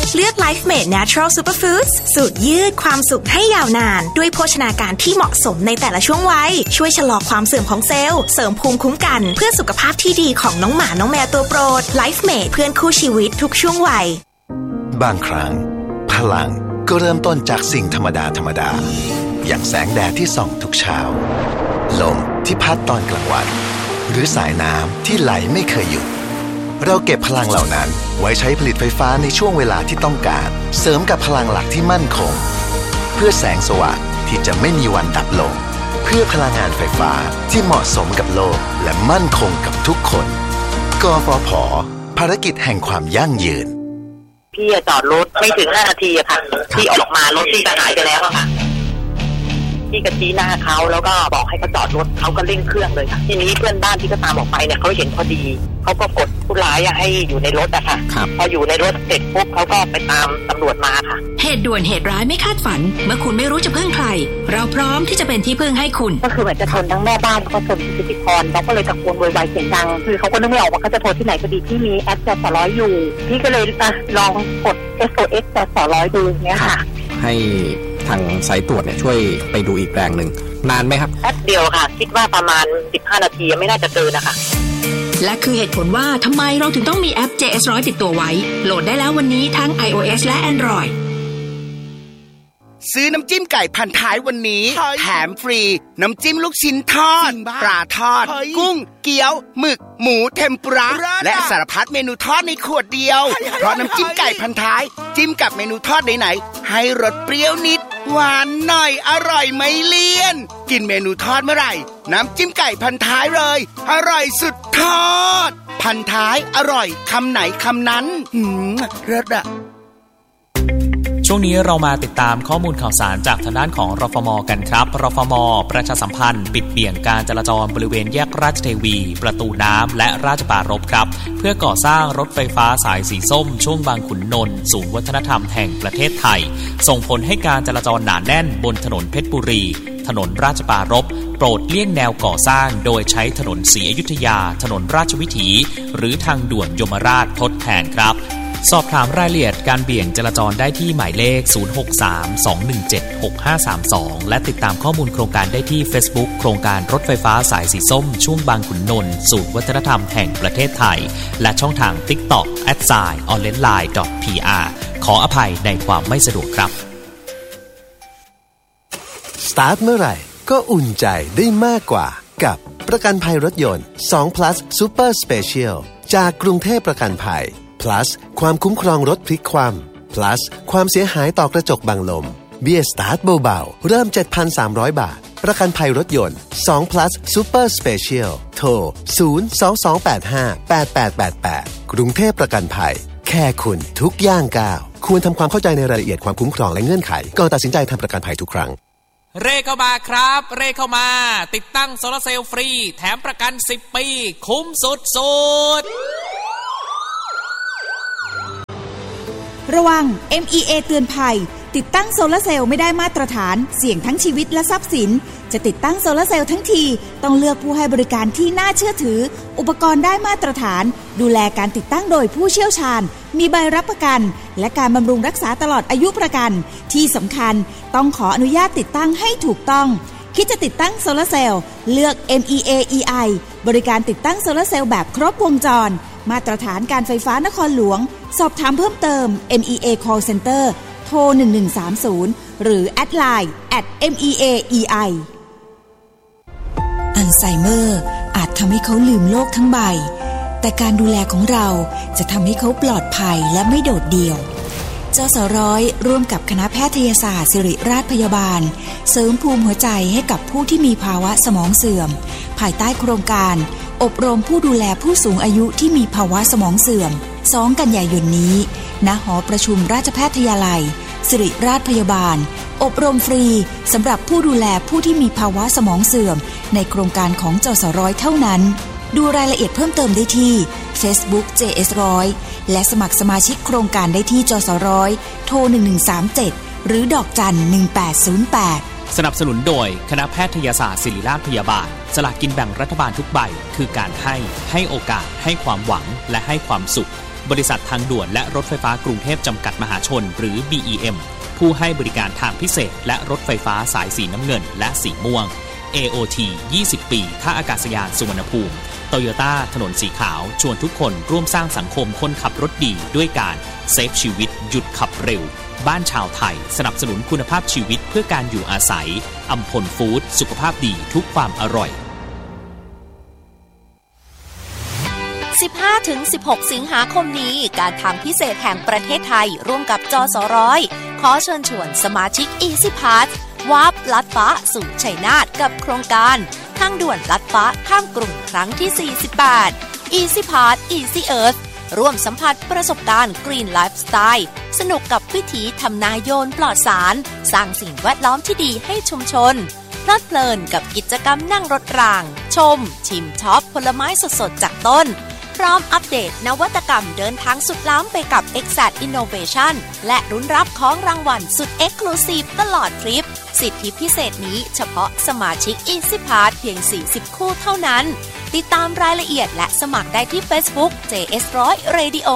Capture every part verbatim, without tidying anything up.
เลือก LifeMade Natural Superfoods สูตรยืดความสุขให้ยาวนานด้วยโภชนาการที่เหมาะสมในแต่ละช่วงวัยช่วยชะลอความเสื่อมของเซลล์เสริมภูมิคุ้มกันเพื่อสุขภาพที่ดีของน้องหมาน้องแมวตัวโปรด LifeMade เพื่อนคู่ชีวิตทุกช่วงวัยบางครั้งพลังก็เริ่มต้นจากสิ่งธรรมดาธรรมดาอย่างแสงแดดที่ส่องทุกเช้าลมที่พัดตอนกลางวันหรือสายน้ำที่ไหลไม่เคยหยุดเราเก็บพลังเหล่านั้นไว้ใช้ผลิตไฟฟ้าในช่วงเวลาที่ต้องการเสริมกับพลังหลักที่มั่นคงเพื่อแสงสว่างที่จะไม่มีวันดับลงเพื่อพลังงานไฟฟ้าที่เหมาะสมกับโลกและมั่นคงกับทุกคนกฟผ.ภารกิจแห่งความยั่งยืนพี่จอดรถไม่ถึงห้านาทีอะค่ะพี่ออกมารถพี่จะหายไปแล้วอะค่ะพี่ก็ชี้หน้าเขาแล้วก็บอกให้เขาจอดรถเขาก็เร่งเครื่องเลยค่ะทีนี้เพื่อนบ้านที่ก็ตามออกไปเนี่ยเขาเห็นพอดีเขาก็กดผู้ร้ายให้อยู่ในรถอะค่ะพออยู่ในรถเสร็จปุ๊บเขาก็ไปตามตำรวจมาค่ะเหตุด่วนเหตุร้ายไม่คาดฝันเมื่อคุณไม่รู้จะพึ่งใครเราพร้อมที่จะเป็นที่พึ่งให้คุณก็คือเหมือนจะชนทั้งแม่บ้านแล้วก็ชนพิธีกรเขาก็เลยตะโกนโวยวายเสียงดังคือเขาก็นึกไม่ออกว่าเขาจะโทรที่ไหนพอดีที่มีแอปจสร้อยอยู่พี่ก็เลยลองกด เอส โอ เอส จสร้อยดูเนี้ยค่ะให้ทางสายตรวจเนี่ยช่วยไปดูอีกแรงหนึ่งนานไหมครับแป๊บเดียวค่ะคิดว่าประมาณสิบห้านาทีไม่น่าจะเกินนะคะและคือเหตุผลว่าทำไมเราถึงต้องมีแอป เจ เอส หนึ่งร้อย ติดตัวไว้โหลดได้แล้ววันนี้ทั้ง iOS และ Android ซื้อน้ำจิ้มไก่พันท้ายวันนี้แถมฟรีน้ำจิ้มลูกชิ้นทอดปลาทอดกุ้งเกี๊ยวหมึกหมูเทมปุระและสารพัดเมนูทอดในขวดเดียวเพราะน้ำจิ้มไก่พันท้ายจิ้มกับเมนูทอดไหนๆให้รสเปรี้ยวนิดหวานหน่อยอร่อยไม่เลี่ยนกินเมนูทอดเมื่อไหร่น้ำจิ้มไก่พันท้ายเลยอร่อยสุดทอดพันท้ายอร่อยคำไหนคำนั้นหืมเลิศอะช่วงนี้เรามาติดตามข้อมูลข่าวสารจากทางด้านของรฟม.กันครับรฟม.ประชาสัมพันธ์ปิดเบี่ยงการจราจรบริเวณแยกราชเทวีประตูน้ำและราชปรารภครับเพื่อก่อสร้างรถไฟฟ้าสายสีส้มช่วงบางขุนนนท์ศูนย์วัฒนธรรมแห่งประเทศไทยส่งผลให้การจราจรหนาแน่นบนถนนเพชรบุรีถนนราชปรารภโปรดเลี่ยงแนวก่อสร้างโดยใช้ถนนศรีอยุธยาถนนราชวิถีหรือทางด่วนยมราชทดแทนครับสอบถามรายละเอียดการเบี่ยงจราจรได้ที่หมายเลขศูนย์ หก สาม สอง หนึ่ง เจ็ด หก ห้า สาม สองและติดตามข้อมูลโครงการได้ที่ Facebook โครงการรถไฟฟ้าสายสีส้มช่วงบางขุนนนท์ศูนย์วัฒนธรรมแห่งประเทศไทยและช่องทาง TikTok แอท ไซน์ ออนไลน์ไลน์ พี อาร์ ขออภัยในความไม่สะดวกครับสตาร์ทเมื่อไหร่ก็อุ่นใจได้มากกว่ากับประกันภัยรถยนต์ สอง plus Super Special จากกรุงเทพประกันภัย plus ความคุ้มครองรถพลิกคว่ำ plus ความเสียหายต่อกระจกบังลมเบี้ยสตาร์ทเบาๆเริ่ม เจ็ดพันสามร้อย บาทประกันภัยรถยนต์ สอง plus Super Special โทรศูนย์ สอง สอง แปด ห้า แปด แปด แปด แปดกรุงเทพประกันภัยแค่คุณทุกย่างก้าวควรทำความเข้าใจในรายละเอียดความคุ้มครองและเงื่อนไขก่อนตัดสินใจทำประกันภัยทุกครั้งเร่เข้ามาครับเร่เข้ามาติดตั้งโซลาร์เซลล์ฟรีแถมประกันสิบปีคุ้มสุดๆระวัง เอ็ม อี เอ เตือนภัยติดตั้งโซลาร์เซลล์ไม่ได้มาตรฐานเสี่ยงทั้งชีวิตและทรัพย์สินจะติดตั้งโซลาร์เซลล์ทั้งทีต้องเลือกผู้ให้บริการที่น่าเชื่อถืออุปกรณ์ได้มาตรฐานดูแลการติดตั้งโดยผู้เชี่ยวชาญมีใบรับประกันและการบำรุงรักษาตลอดอายุประกันที่สำคัญต้องขออนุญาตติดตั้งให้ถูกต้องคิดจะติดตั้งโซลาร์เซลล์เลือก เอ็ม อี เอ อี ไอ บริการติดตั้งโซลาร์เซลล์แบบครบวงจรมาตรฐานการไฟฟ้านครหลวงสอบถามเพิ่มเติม เอ็ม อี เอ Call Center โทรหนึ่งหนึ่งสามศูนย์หรือแอดไลน์ แอท เอ็ม อี เอ อี ไอ อัลไซเมอร์อาจทำให้เขาลืมโลกทั้งใบแต่การดูแลของเราจะทำให้เขาปลอดภัยและไม่โดดเดี่ยวจสร้อยร่วมกับคณะแพทยศาสตร์ศิริราชพยาบาลเสริมภูมิหัวใจให้กับผู้ที่มีภาวะสมองเสื่อมภายใต้โครงการอบรมผู้ดูแลผู้สูงอายุที่มีภาวะสมองเสื่อมสองกันยายนนี้ณหอประชุมราชแพทยาลัยศิริราชพยาบาลอบรมฟรีสำหรับผู้ดูแลผู้ที่มีภาวะสมองเสื่อมในโครงการของจสร้อยเท่านั้นดูรายละเอียดเพิ่มเติมได้ที่ Facebook เจ เอส หนึ่งร้อย และสมัครสมาชิกโครงการได้ที่จสร้อยโทรหนึ่งหนึ่งสามเจ็ดหรือดอกจันหนึ่งแปดศูนย์แปดสนับสนุนโดยคณะแพทยศาสตร์ศิริราชพยาบาลสลากกินแบ่งรัฐบาลทุกใบคือการให้ให้โอกาสให้ความหวังและให้ความสุขบริษัททางด่วนและรถไฟฟ้ากรุงเทพจำกัดมหาชนหรือ บี อี เอ็ม ผู้ให้บริการทางพิเศษและรถไฟฟ้าสายสีน้ำเงินและสีม่วง เอ โอ ที ยี่สิบ ปีท่าอากาศยานสุวรรณภูมิโตโยต้าถนนสีขาวชวนทุกคนร่วมสร้างสังคมคนขับรถดีด้วยการเซฟชีวิตหยุดขับเร็วบ้านชาวไทยสนับสนุนคุณภาพชีวิตเพื่อการอยู่อาศัยอัมพลฟู้ดสุขภาพดีทุกความอร่อยสิบห้าถึงสิบหก สิงหาคมนี้การทางพิเศษแห่งประเทศไทยร่วมกับจสร้อยขอเชิญชวนสมาชิก Easy Pass วาร์ปลัดฟ้าสู่ชัยนาทกับโครงการทางด่วนลัดฟ้าข้ามกรุงครั้งที่สี่สิบแปด Easy Pass Easy Earth ร่วมสัมผัสประสบการณ์ Green Lifestyle สนุกกับวิถีทำนาโยนปลอดสารสร้างสิ่งแวดล้อมที่ดีให้ชุมชนเพลิดเพลินกับกิจกรรมนั่งรถรางชมชิมช็อปผลไม้สดๆจากต้นพร้อมอัปเดตนวัตกรรมเดินทางสุดล้ำไปกับ เอ็กซ์ เอ ที Innovation และรุ้นรับของรางวัลสุด Exclusive ตลอดทริปสิทธิพิเศษนี้เฉพาะสมาชิก Easy Pass เพียงสี่สิบคู่เท่านั้นติดตามรายละเอียดและสมัครได้ที่ Facebook เจ เอส หนึ่งร้อย Radio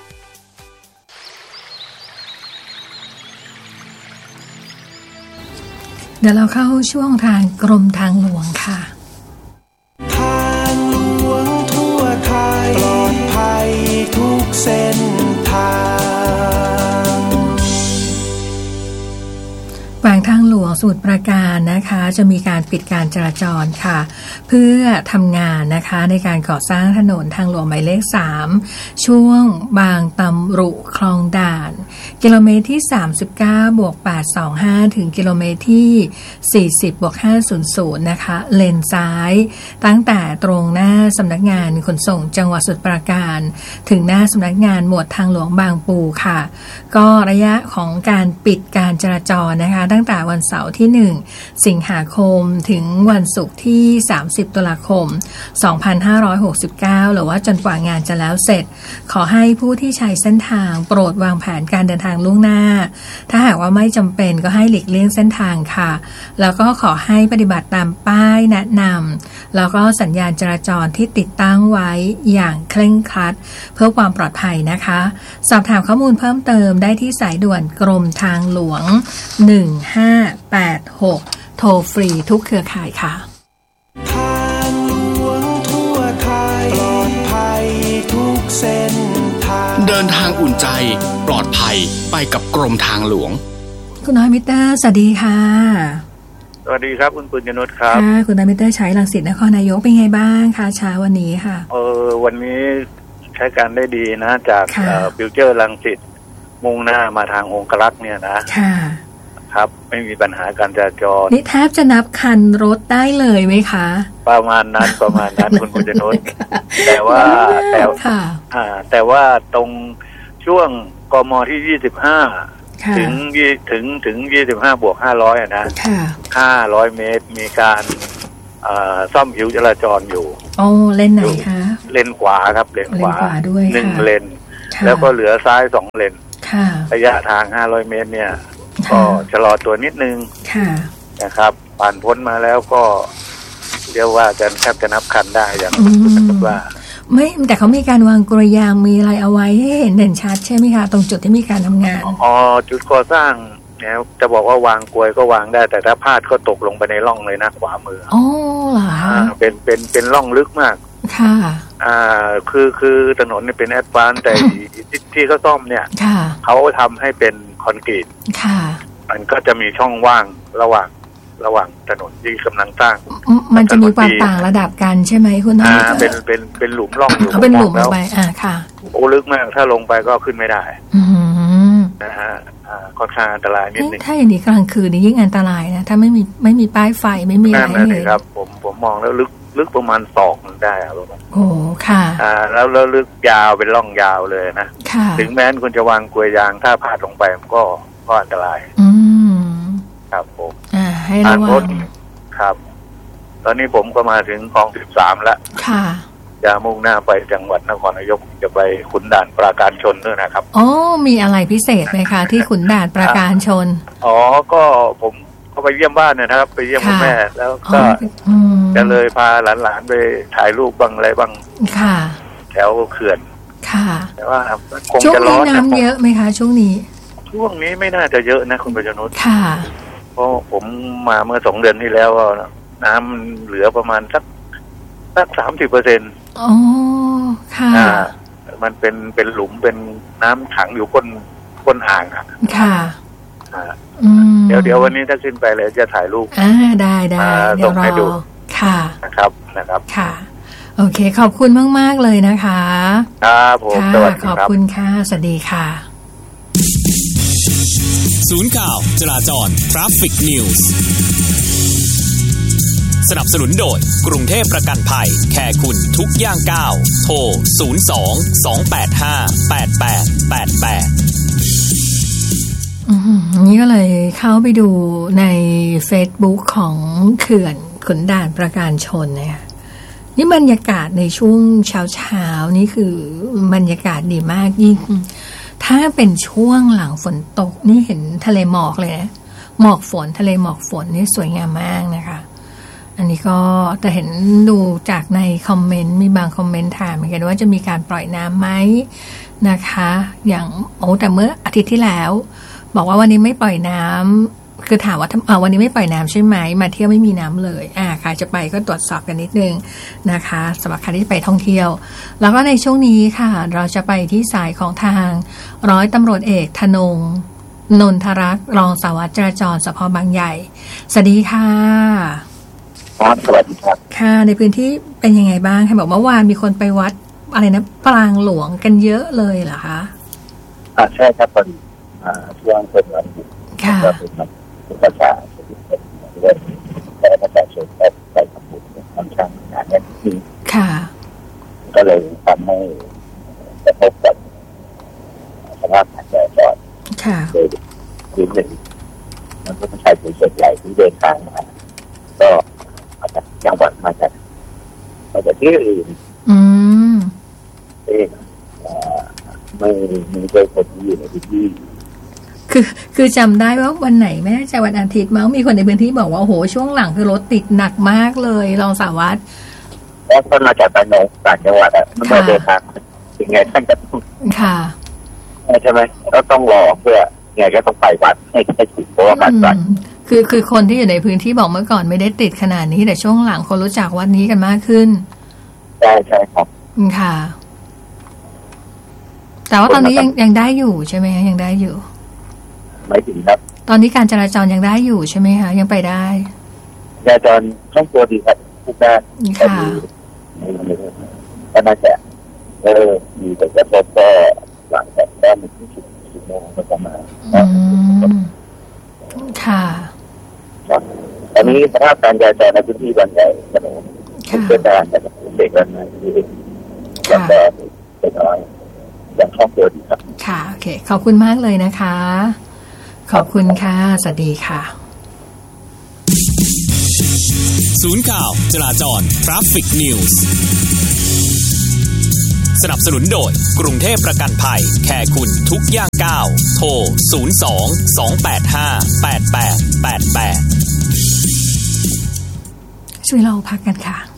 เดี๋ยวเราเข้าช่วงทางกรมทางหลวงค่ะทางหลวงทั่วไทยปลอดภัยทุกเส้นทางแขวงทางหลวงสมุทรปราการนะคะจะมีการปิดการจราจรค่ะเพื่อทำงานนะคะในการก่อสร้างถนนทางหลวงหมายเลขสามช่วงบางตำรุคลองด่านกิโลเมตรที่สามสิบเก้าบวกแปดสองห้าถึงกิโลเมตรที่สี่สิบบวกห้าสิบนะคะเลนซ้ายตั้งแต่ตรงหน้าสำนักงานขนส่งจังหวัดสมุทรปราการถึงหน้าสำนักงานหมวดทางหลวงบางปูค่ะก็ระยะของการปิดการจราจรนะคะตั้งแต่วันเสาร์ที่หนึ่งสิงหาคมถึงวันศุกร์ที่สามสิบตุลาคมสองพันห้าร้อยหกสิบเก้าหรือว่าจนกว่างานจะแล้วเสร็จขอให้ผู้ที่ใช้เส้นทางโปรดวางแผนการเดินทางล่วงหน้าถ้าหากว่าไม่จำเป็นก็ให้หลีกเลี่ยงเส้นทางค่ะแล้วก็ขอให้ปฏิบัติตามป้ายแนะนำแล้วก็สัญญาณจราจรที่ติดตั้งไว้อย่างเคร่งครัดเพื่อความปลอดภัยนะคะสอบถามข้อมูลเพิ่มเติมได้ที่สายด่วนกรมทางหลวงหนึ่งห้าแปดหกโทรฟรีทุกเครือข่ายค่ะทางหลวงทั่วไทยปลอดภัยทุกเส้นทางเดินทางอุ่นใจปลอดภัยไปกับกรมทางหลวงคุณน้อยมิเตอร์สวัสดีค่ะสวัสดีครับคุณปุญญนุชครับค่ะคุณน้อยมิเตอร์ใช้รังสิตนครนายกเป็นไงบ้างคะเช้าวันนี้ค่ะเออวันนี้ใช้การได้ดีนะจากฟิวเจอร์รังสิตมุ่งหน้ามาทางองครักษ์เนี่ยนะค่ะครับไม่มีปัญหาการจราจรนี่แทบจะนับคันรถได้เลยไหมคะประมาณนั้นประมาณนั้นคุณปุญญนุชแต่ว่าแต่อ่าแต่ว่าตรงช่วงกมที่ยี่สิบห้าถึงถึงถึงยี่สิบห้าบวกห้าร้อยนะห้าร้อยเมตรมีการซ่อมผิวจราจรอยู่โอ้เลนไหนคะเลนขวาครับเลนขวาด้วยหนึ่งเลนแล้วก็เหลือซ้ายสองเลนระยะทางห้าร้อยเมตรเนี่ยก็ชะลอตัวนิดนึงนะครับผ่านพ้นมาแล้วก็เรียกว่าจะแทบจะนับคันได้อย่างว่าไม่แต่เขามีการวางกลวยยางมีอะไรเอาไว้ให้เห็นเด่นชัดใช่ไหมคะตรงจุดที่มีการทำงานอ๋อจุดก่อสร้างเนี่ยจะบอกว่าวางกลวยก็วางได้แต่ถ้าพลาดก็ตกลงไปในร่องเลยนะขวามืออ๋อเหรอเป็นเป็นเป็นร่องลึกมากค่ะอ่าคือคือถนนนี่เป็นแอดวานซ์แต่ที่ที่เขาซ่อมเนี่ยเขาทำให้เป็นคอนกรีตค่ะมันก็จะมีช่องว่างระหว่างระหว่างถนนที่กำลังสร้างมันจะมีความต่างระดับกันใช่ไหมคุณน้อยอ่าเป็นเป็นเป็นหลุมร่องอยู่เขาเป็นหลุมลงไปอ่าค่ะโอ้ลึกมากถ้าลงไปก็ขึ้นไม่ได้อืมนะฮะอ่าค่อนข้างอันตรายนิดนึงถ้าอย่างนี้กลางคืนนี่ยิ่งอันตรายนะถ้าไม่มีไม่มีป้ายไฟไม่มีอะไรเลยครับผมผมมองแล้วลึกลึกประมาณศอกมันได้อะประมาณโอ้ค่ะอ่าแล้วแล้วลึกยาวเป็นร่องยาวเลยนะค่ะถึงแม้นคุณจะวางกลวยยางถ้าพลาดลงไปมันก็ก็อันตรายอืมครับผมอ่าให้ระวังครับตอนนี้ผมก็มาถึงคลองสิบสามแล้วค่ะจะมุ่งหน้าไปจังหวัดนครนายกจะไปขุนด่านปราการชนด้วยนะครับอ๋อมีอะไรพิเศษไหมคะที่ขุนด่านปราการชนอ๋อก็ผมก็ไปเยี่ยมบ้านนะครับไปเยี่ยมคุณแม่แล้วก็จะเลยพาหลานๆไปถ่ายรูปบ้างอะไรบ้างค่ะแถวเขื่อนค่ะแต่ว่าคงช่วงจะร้นี้อนน้ำเยอะไหมคะช่วงนี้ช่วงนี้ไม่น่าจะเยอะนะคุณประยุทธ์ค่ะเพราะผมมาเมื่อสองเดือนที่แล้วน้ำเหลือประมาณสักสักสามสิบเปอร์เซ็นต์อ๋อค่ะอ่ามันเป็นเป็นหลุมเป็นน้ำขังอยู่ก้นก้นอ่างอ่ะค่ะอ่าเดี๋ยวเดี๋ยววันนี้ถ้าขึ้นไปเลยจะถ่ายรูปอ่าได้ได้เดี๋ยวรอค่ะนะครับนะครับค่ะโอเคขอบคุณมากๆเลยนะคะครับผมสวัสดีครับขอบคุณค่ะสวัสดีค่ะศูนย์ข่าวจราจร Traffic News สนับสนุนโดยกรุงเทพประกันภัยแคร์คุณทุกย่างก้าวโทรศูนย์ สอง สอง แปด ห้า แปด แปด แปด แปดอืมนี่ก็เลยเข้าไปดูใน Facebook ของเขื่อนขุนด่านประการชนเนี่ยนี่บรรยากาศในช่วงเช้าๆนี่คือบรรยากาศดีมากยิ่งถ้าเป็นช่วงหลังฝนตกนี่เห็นทะเลหมอกเลยนะหมอกฝนทะเลหมอกฝนนี่สวยงามมากนะคะอันนี้ก็แต่เห็นดูจากในคอมเมนต์มีบางคอมเมนต์ถามเหมือนกันว่าจะมีการปล่อยน้ำไหมนะคะอย่างโอ้แต่เมื่ออาทิตย์ที่แล้วบอกว่าวันนี้ไม่ปล่อยน้ำคือถามว่าอ่าวันนี้ไม่ปล่อยน้ำใช่ไหมมาเที่ยวไม่มีน้ำเลยอ่าใครจะไปก็ตรวจสอบกันนิดนึงนะคะสำหรับใครที่ไปท่องเที่ยวแล้วก็ในช่วงนี้ค่ะเราจะไปที่สายของทางร้อยตำรวจเอกธนงนนทรักษ์รองสารวัตรจราจรสภ.บางใหญ่สวัสดีค่ะครับสวัสดีครับค่ะในพื้นที่เป็นยังไงบ้างค่ะบอกเมื่อวานมีคนไปวัดอะไรนะปรางหลวงกันเยอะเลยเหรอคะอ่าใช่ครับตอนอ่าช่วงเป็นวันหยุดค่ะประชาชนเรื่องแต่ประชาชนได้ไปทำบุญค่อนข้างหนาแน่นที่ค่ะก็เลยทำให้กระทบกับสภาพการจราจรค่ะโดยพื้นหนึ่งมันก็เป็นชายส่วนใหญ่ที่เดินทางมาก็มาจากจังหวัดมาจากมาจากที่อื่นอืมเองไม่มีโดยคนที่อยู่ในพื้นที่คือคือจำได้ว่าวันไหนแม่ใจวันอาทิตย์มั้งมีคนในพื้นที่บอกว่าโอ้โหช่วงหลังคือรถติดหนักมากเลยรองสารวัตรแล้วก็มาจากต่างจังหวัดต่างจังหวัดอ่ะมันไม่เดินทางยังไงท่านก็ต้องค่ะใช่ไหมก็ต้องรอเพื่อไงก็ต้องไปวัดให้ให้ถึงเพราะว่าบัตรวัดคือคือคนที่อยู่ในพื้นที่บอกเมื่อก่อนไม่ได้ติดขนาดนี้แต่ช่วงหลังคนรู้จักวัดนี้กันมากขึ้นใช่ใช่ครับค่ะแต่ว่าตอนนี้ยังยังได้อยู่ใช่ไหมคะยังได้อยู่ไม่ถึงครับตอนนี้การจราจรยังได้อยู่ใช่ไหมคะยังไปได้จราจรช่องตัวดีครับทุกด้านค่ะก็น่าจะเออมีแต่กระทบก็หลังจากได้ในที่สุดชั่วโมงประมาณค่ะครับตอนนี้สภาพการจราจรในพื้นที่บางใหญ่ถนนเพื่อการแต่เด็กกันไหนที่แล้วก็เด็กน้อยยังช่องตัวดีครับค่ะโอเคขอบคุณมากเลยนะคะขอบคุณค่ะสวัสดีค่ะศูนย์ข่าวจราจร Traffic News สนับสนุนโดยกรุงเทพประกันภัยแคร์คุณทุกย่างก้าวโทรศูนย์ สอง สอง แปด ห้า แปด แปด แปด แปดช่วยเราพักกันค่ะ